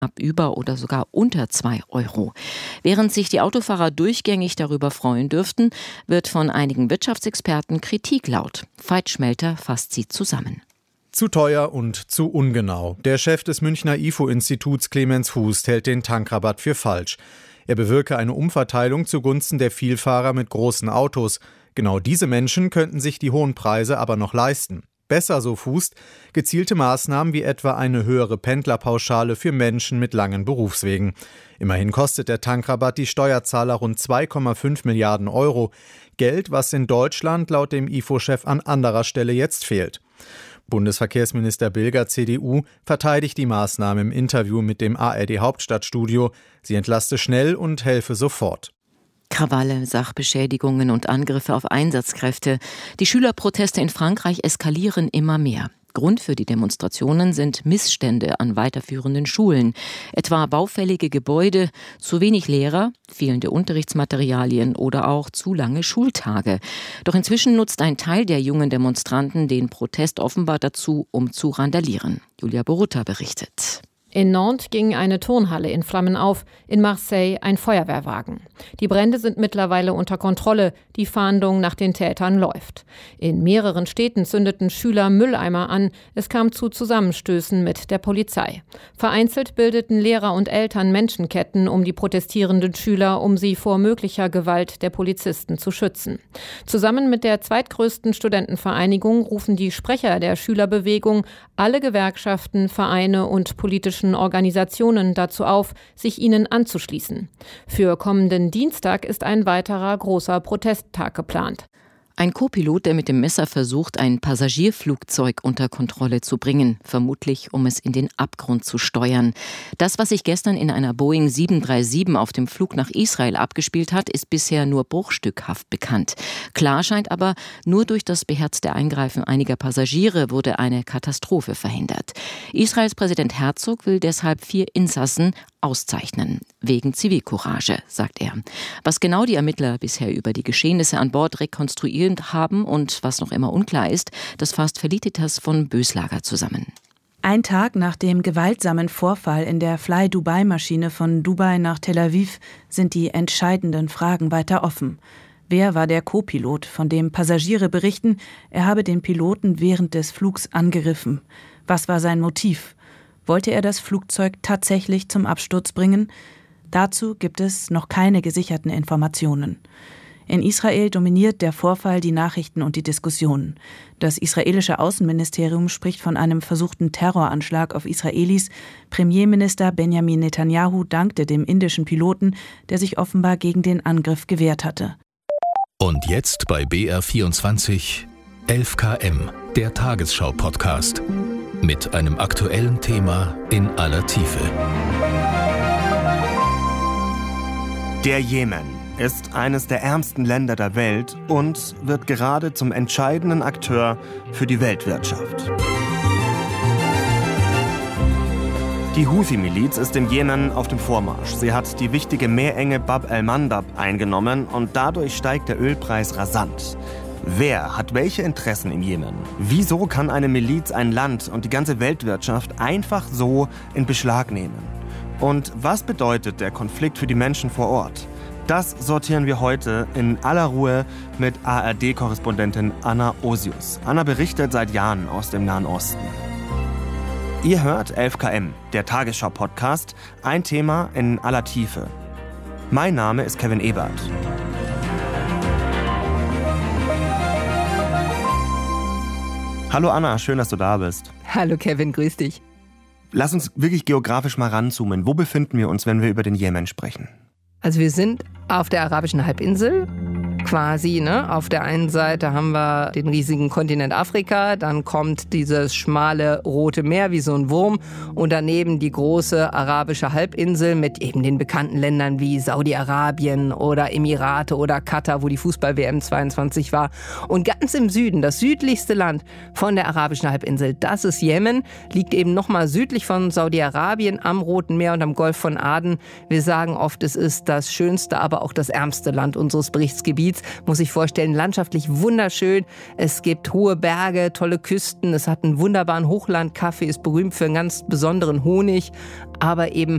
ab über oder sogar unter 2 Euro. Während sich die Autofahrer durchgängig darüber freuen dürften, wird von einigen Wirtschaftsexperten Kritik laut. Veit Schmelter fasst sie zusammen. Zu teuer und zu ungenau. Der Chef des Münchner IFO-Instituts Clemens Fuß hält den Tankrabatt für falsch. Er bewirke eine Umverteilung zugunsten der Vielfahrer mit großen Autos. Genau diese Menschen könnten sich die hohen Preise aber noch leisten. Besser, so Fuß, gezielte Maßnahmen wie etwa eine höhere Pendlerpauschale für Menschen mit langen Berufswegen. Immerhin kostet der Tankrabatt die Steuerzahler rund 2,5 Milliarden Euro. Geld, was in Deutschland laut dem IFO-Chef an anderer Stelle jetzt fehlt. Bundesverkehrsminister Bilger, CDU, verteidigt die Maßnahme im Interview mit dem ARD-Hauptstadtstudio. Sie entlaste schnell und helfe sofort. Krawalle, Sachbeschädigungen und Angriffe auf Einsatzkräfte. Die Schülerproteste in Frankreich eskalieren immer mehr. Grund für die Demonstrationen sind Missstände an weiterführenden Schulen, etwa baufällige Gebäude, zu wenig Lehrer, fehlende Unterrichtsmaterialien oder auch zu lange Schultage. Doch inzwischen nutzt ein Teil der jungen Demonstranten den Protest offenbar dazu, um zu randalieren. Julia Borutta berichtet. In Nantes ging eine Turnhalle in Flammen auf, in Marseille ein Feuerwehrwagen. Die Brände sind mittlerweile unter Kontrolle, die Fahndung nach den Tätern läuft. In mehreren Städten zündeten Schüler Mülleimer an, es kam zu Zusammenstößen mit der Polizei. Vereinzelt bildeten Lehrer und Eltern Menschenketten um die protestierenden Schüler, um sie vor möglicher Gewalt der Polizisten zu schützen. Zusammen mit der zweitgrößten Studentenvereinigung rufen die Sprecher der Schülerbewegung alle Gewerkschaften, Vereine und politische Organisationen dazu auf, sich ihnen anzuschließen. Für kommenden Dienstag ist ein weiterer großer Protesttag geplant. Ein Co-Pilot, der mit dem Messer versucht, ein Passagierflugzeug unter Kontrolle zu bringen, vermutlich um es in den Abgrund zu steuern. Das, was sich gestern in einer Boeing 737 auf dem Flug nach Israel abgespielt hat, ist bisher nur bruchstückhaft bekannt. Klar scheint aber, nur durch das beherzte Eingreifen einiger Passagiere wurde eine Katastrophe verhindert. Israels Präsident Herzog will deshalb 4 Insassen auszeichnen, wegen Zivilcourage, sagt er. Was genau die Ermittler bisher über die Geschehnisse an Bord rekonstruiert haben und was noch immer unklar ist, das fasst Felicitas von Böslager zusammen. Ein Tag nach dem gewaltsamen Vorfall in der Fly-Dubai-Maschine von Dubai nach Tel Aviv sind die entscheidenden Fragen weiter offen. Wer war der Co-Pilot, von dem Passagiere berichten, er habe den Piloten während des Flugs angegriffen? Was war sein Motiv? Wollte er das Flugzeug tatsächlich zum Absturz bringen? Dazu gibt es noch keine gesicherten Informationen. In Israel dominiert der Vorfall die Nachrichten und die Diskussionen. Das israelische Außenministerium spricht von einem versuchten Terroranschlag auf Israelis. Premierminister Benjamin Netanyahu dankte dem indischen Piloten, der sich offenbar gegen den Angriff gewehrt hatte. Und jetzt bei BR24 11KM, der Tagesschau-Podcast. Mit einem aktuellen Thema in aller Tiefe. Der Jemen ist eines der ärmsten Länder der Welt und wird gerade zum entscheidenden Akteur für die Weltwirtschaft. Die Houthi-Miliz ist im Jemen auf dem Vormarsch. Sie hat die wichtige Meerenge Bab el-Mandab eingenommen und dadurch steigt der Ölpreis rasant. Wer hat welche Interessen im Jemen? Wieso kann eine Miliz ein Land und die ganze Weltwirtschaft einfach so in Beschlag nehmen? Und was bedeutet der Konflikt für die Menschen vor Ort? Das sortieren wir heute in aller Ruhe mit ARD-Korrespondentin Anna Osius. Anna berichtet seit Jahren aus dem Nahen Osten. Ihr hört 11KM, der Tagesschau-Podcast, ein Thema in aller Tiefe. Mein Name ist Kevin Ebert. Hallo Anna, schön, dass du da bist. Hallo Kevin, grüß dich. Lass uns wirklich geografisch mal ranzoomen. Wo befinden wir uns, wenn wir über den Jemen sprechen? Also wir sind auf der arabischen Halbinsel, quasi, ne? Auf der einen Seite haben wir den riesigen Kontinent Afrika, dann kommt dieses schmale Rote Meer wie so ein Wurm und daneben die große arabische Halbinsel mit eben den bekannten Ländern wie Saudi-Arabien oder Emirate oder Katar, wo die Fußball-WM 22 war. Und ganz im Süden, das südlichste Land von der arabischen Halbinsel, das ist Jemen, liegt eben nochmal südlich von Saudi-Arabien am Roten Meer und am Golf von Aden. Wir sagen oft, es ist das schönste, aber auch das ärmste Land unseres Berichtsgebiets. Muss ich vorstellen, landschaftlich wunderschön. Es gibt hohe Berge, tolle Küsten. Es hat einen wunderbaren Hochlandkaffee, ist berühmt für einen ganz besonderen Honig. Aber eben